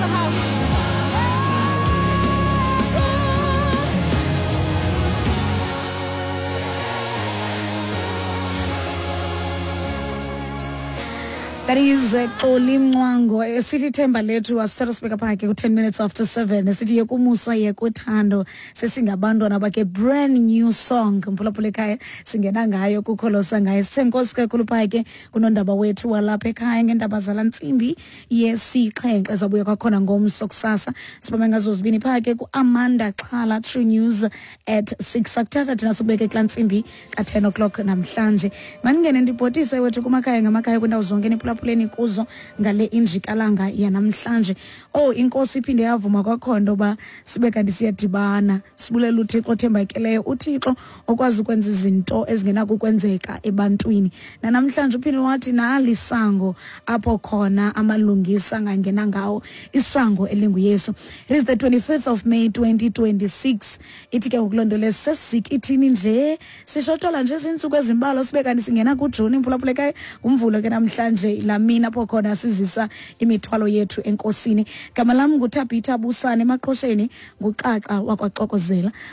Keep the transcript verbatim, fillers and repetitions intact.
the house. That is uh, Xoli Mncwango. Sithi Themba lethu wasithatha sibeka phakhe ku ten minutes after seven. Sithi yekumusa yekuthando sesingabantwana bakhe brand new song. Mphulaphula ekhaya singena ngayo kukholosa ngayo. Sithe nkosi kakhulu phakhe kunondaba wethu walapha ekhaya ngendaba zalantsimbi yesixhenxe ezabuya kwakhona ngomso kusasa. Sibambe ngazo zibini phakhe ku Amanda Xhala True News at six. Sakuthatha thina sibeke klantsimbi ka ten o'clock namhlanje. Maningene ndibhotise wethu kumakhaya ngamakhaya kwindawo zonke niphulaphuleni kuzo ngale injikalanga yanamhlanje. Oh inkosi iphinde yavuma kwakhondo ba sibe kanti siyadibana sibulela uThixo othembakeleyo, uThixo okwazi ukwenza izinto ezingena kukwenzeka ebantwini. Na namhlanje uphinde wathi nalisango apho khona amalungisa ngangena ngawo, isango elinguYesu. It is the twenty-fifth of May twenty twenty-six. Ithi ke ukulondoleza sesikithini nje sishothola nje izinsuku ezimbalo sibe kanti singena kuJune imphulaphula ekhaya umvulo ke namhlanje lamina apho khona sizisa imithwalo yethu enkosini. Gama lami nguThabitha Busane emaqhosheni nguXaxa wakwaXokozela.